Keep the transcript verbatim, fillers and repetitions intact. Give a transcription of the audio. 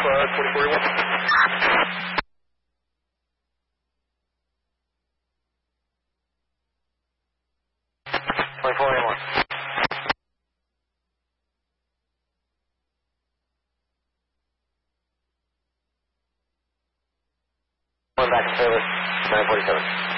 uh, twenty forty-one. twenty forty-one. Going back to service, nine forty-seven.